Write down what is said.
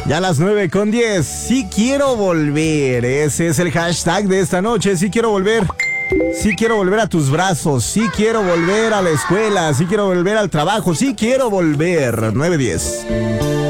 Ya a las 9:10. Sí quiero volver. Ese es el hashtag de esta noche. Sí quiero volver. Sí quiero volver a tus brazos. Sí quiero volver a la escuela. Sí quiero volver al trabajo. Sí quiero volver. 9:10.